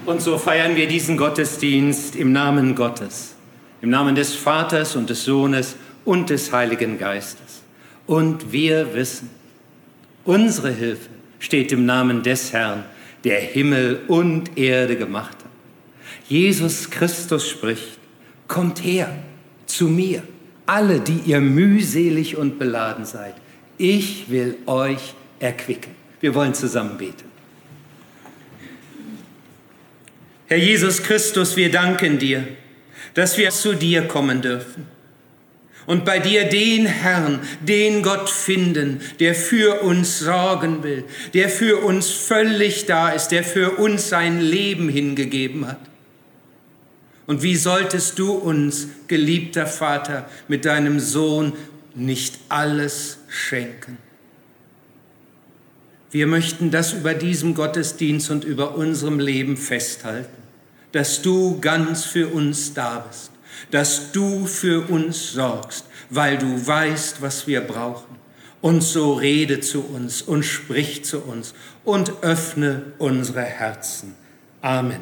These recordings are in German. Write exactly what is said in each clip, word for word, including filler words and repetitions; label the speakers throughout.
Speaker 1: Und so feiern wir diesen Gottesdienst im Namen Gottes, im Namen des Vaters und des Sohnes und des Heiligen Geistes. Und wir wissen, unsere Hilfe steht im Namen des Herrn, der Himmel und Erde gemacht hat. Jesus Christus spricht: Kommt her zu mir, alle, die ihr mühselig und beladen seid. Ich will euch erquicken. Wir wollen zusammen beten. Herr Jesus Christus, wir danken dir, dass wir zu dir kommen dürfen und bei dir den Herrn, den Gott finden, der für uns sorgen will, der für uns völlig da ist, der für uns sein Leben hingegeben hat. Und wie solltest du uns, geliebter Vater, mit deinem Sohn nicht alles schenken? Wir möchten das über diesem Gottesdienst und über unserem Leben festhalten, dass du ganz für uns da bist, dass du für uns sorgst, weil du weißt, was wir brauchen. Und so rede zu uns und sprich zu uns und öffne unsere Herzen. Amen.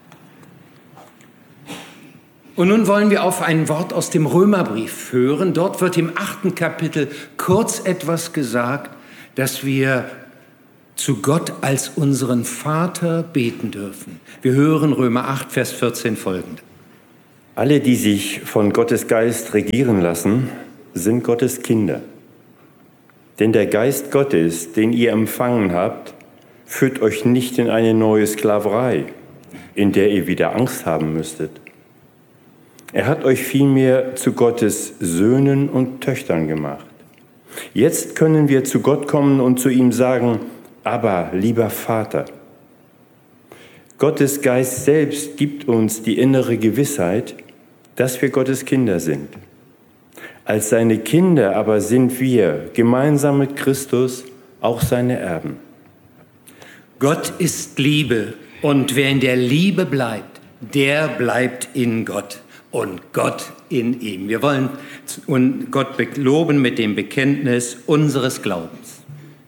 Speaker 1: Und nun wollen wir auf ein Wort aus dem Römerbrief hören. Dort wird im achten Kapitel kurz etwas gesagt, dass wir zu Gott als unseren Vater beten dürfen. Wir hören Römer acht, Vers vierzehn folgende.
Speaker 2: Alle, die sich von Gottes Geist regieren lassen, sind Gottes Kinder. Denn der Geist Gottes, den ihr empfangen habt, führt euch nicht in eine neue Sklaverei, in der ihr wieder Angst haben müsstet. Er hat euch vielmehr zu Gottes Söhnen und Töchtern gemacht. Jetzt können wir zu Gott kommen und zu ihm sagen: Aber, lieber Vater. Gottes Geist selbst gibt uns die innere Gewissheit, dass wir Gottes Kinder sind. Als seine Kinder aber sind wir gemeinsam mit Christus auch seine Erben.
Speaker 1: Gott ist Liebe, und wer in der Liebe bleibt, der bleibt in Gott und Gott in ihm. Wir wollen Gott loben mit dem Bekenntnis unseres Glaubens.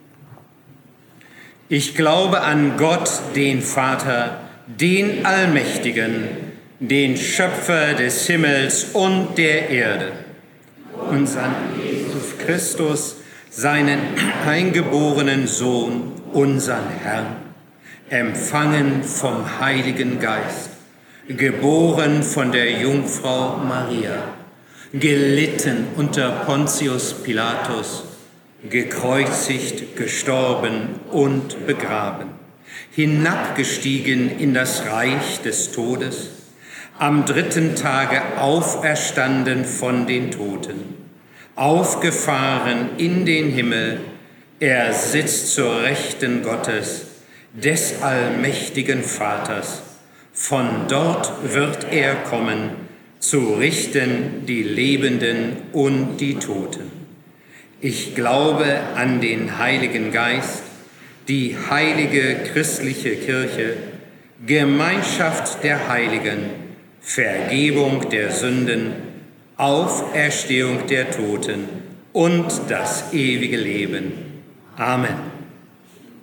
Speaker 1: Ich glaube an Gott, den Vater, den Allmächtigen, den Schöpfer des Himmels und der Erde, und an Jesus Christus, seinen eingeborenen Sohn, unseren Herrn, empfangen vom Heiligen Geist, geboren von der Jungfrau Maria, gelitten unter Pontius Pilatus, gekreuzigt, gestorben und begraben, hinabgestiegen in das Reich des Todes, am dritten Tage auferstanden von den Toten, aufgefahren in den Himmel, er sitzt zur Rechten Gottes, des allmächtigen Vaters. Von dort wird er kommen, zu richten die Lebenden und die Toten. Ich glaube an den Heiligen Geist, die heilige christliche Kirche, Gemeinschaft der Heiligen, Vergebung der Sünden, Auferstehung der Toten und das ewige Leben. Amen.